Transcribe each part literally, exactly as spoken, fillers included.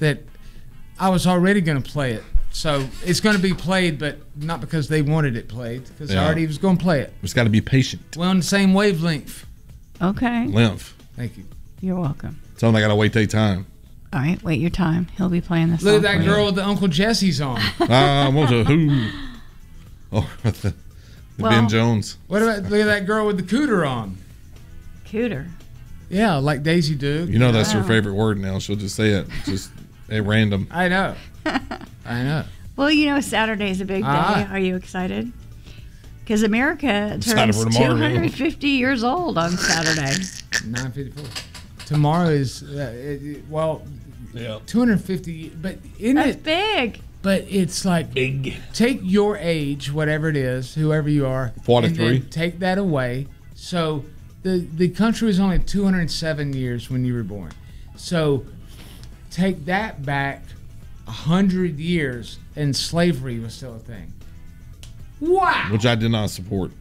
that I was already going to play it. So it's going to be played, but not because they wanted it played, because Yeah. I already was going to play it. Just got to be patient. We're on the same wavelength. Okay. Lymph. Thank you. You're welcome. Tell them I got to wait their time. All right, wait your time. He'll be playing the song. Look at that for girl you. with the Uncle Jesse's on. I want to who? Oh, the, the Well- Ben Jones. What about look at that girl with the cooter on? Cooter. Yeah, like Daisy Duke. You know that's her Wow. favorite word now. She'll just say it, just at random. I know. I know. Well, you know, Saturday's a big day. Ah. Are you excited? Because America excited turns for tomorrow, two hundred fifty years old on Saturday. nine fifty-four. Tomorrow is uh, it, it- well, Yeah. two hundred fifty. But isn't That's it? big. But it's like Big. take your age, whatever it is, whoever you are, forty-three. and then take that away. So the the country was only two hundred seven years when you were born. So take that back a hundred years, and slavery was still a thing. Wow. Which I did not support.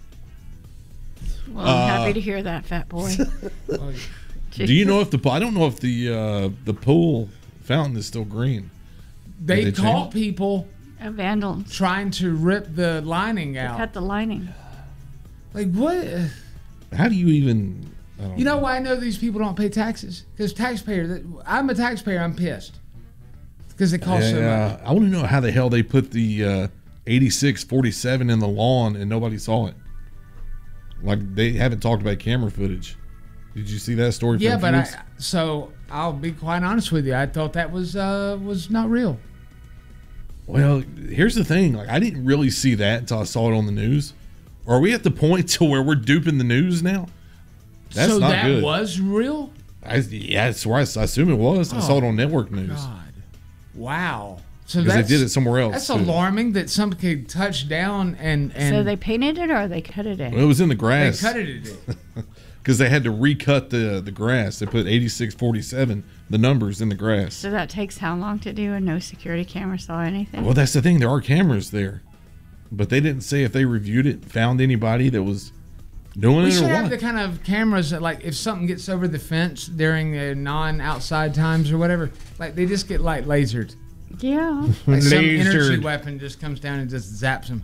Well, I'm Uh, happy to hear that, fat boy. Well, Do you know if the I don't know if the uh, the pool fountain is still green. they Did they caught change? people A vandal. trying to rip the lining out. Cut the lining. Like what? How do you even? I don't You know why I know these people don't pay taxes? Because taxpayer. I'm a taxpayer. I'm pissed because it costs so much. Yeah, I want to know how the hell they put the uh, eighty-six forty-seven in the lawn and nobody saw it. Like they haven't talked about camera footage. Did you see that story? Yeah, from but I, Fuse? so I'll be quite honest with you. I thought that was uh, was not real. Well, here's the thing. Like I didn't really see that until I saw it on the news. Are we at the point to where we're duping the news now? That's so not that good. was real. I, yeah, that's where I, I assume it was. I saw it on network news God, wow. So because that's they did it somewhere else. That's too. alarming that somebody could touch down and and So they painted it or they cut it in? Well, it was in the they grass. cut it. in. Because they had to recut the the grass. They put eighty-six forty-seven, the numbers in the grass. So that takes how long to do and no security camera saw anything? Well, that's the thing. There are cameras there. But they didn't say if they reviewed it, found anybody that was doing We it should or have what. the kind of cameras that, like, if something gets over the fence during the non-outside times or whatever, like they just get like lasered. Yeah. Like some energy Lasered. weapon just comes down and just zaps them.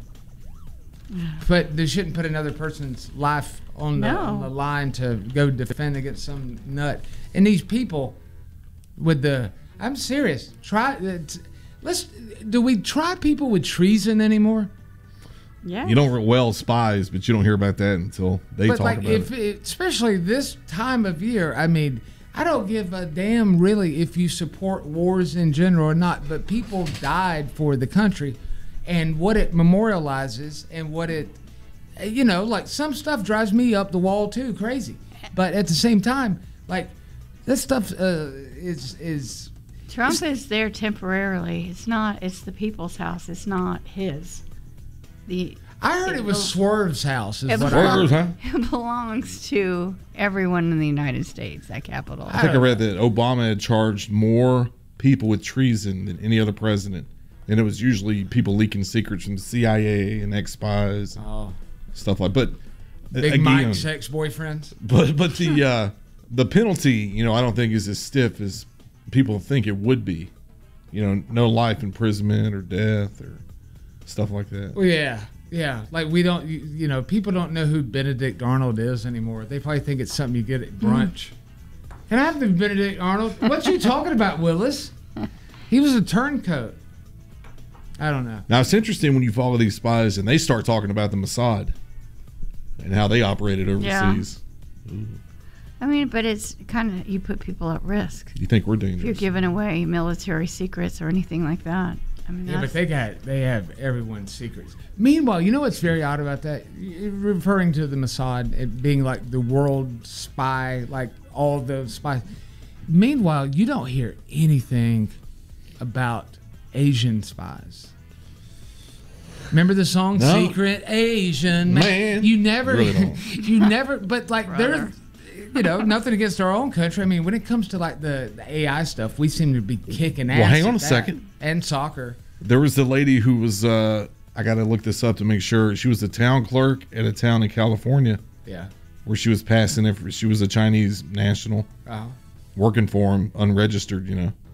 But they shouldn't put another person's life on the, No. on the line to go defend against some nut. And these people with the, I'm serious. Try it. Let's. Do we try people with treason anymore? Yeah. You don't well spies, but you don't hear about that until they But talk like, about if it. it, especially this time of year, I mean, I don't give a damn really if you support wars in general or not. But people died for the country, and what it memorializes and what it, you know, like some stuff drives me up the wall too, crazy. But at the same time, like this stuff uh, is is. Trump is there temporarily. It's not. It's the people's house. It's not his. The I heard it was Swerve's house. Is It what I Swerve's, heard. huh? it belongs to everyone in the United States. That capital. I think I read that Obama had charged more people with treason than any other president. And it was usually people leaking secrets from the C I A and ex-spies, Oh, stuff like that. But Big again, Mike's ex-boyfriends. But but the uh, the penalty, you know, I don't think is as stiff as people think it would be. You know, no life imprisonment or death or stuff like that. Well, yeah, yeah. Like we don't, you, you know, people don't know who Benedict Arnold is anymore. They probably think it's something you get at brunch. Can I have the Benedict Arnold? What you talking about, Willis? He was a turncoat. I don't know. Now it's interesting when you follow these spies and they start talking about the Mossad and how they operated overseas. I mean, but it's kind of you put people at risk. You think we're If you're dangerous? giving away military secrets or anything like that. I mean, Yeah, but that's, they got they have everyone's secrets. Meanwhile, you know what's very odd about that? You're referring to the Mossad it being like the world spy, like all the spies. Meanwhile, you don't hear anything about Asian spies. Remember the song No. "Secret Asian Man"? Man. You never, Really don't. you never. But like, Brother. there's, you know, nothing against our own country. I mean, when it comes to like the, the A I stuff, we seem to be kicking ass. Well, hang on at a that. second. And soccer. There was the lady who was, uh, I got to look this up to make sure. She was the town clerk at a town in California Yeah. where she was passing it. She was a Chinese national Uh-huh. working for him, unregistered, you know.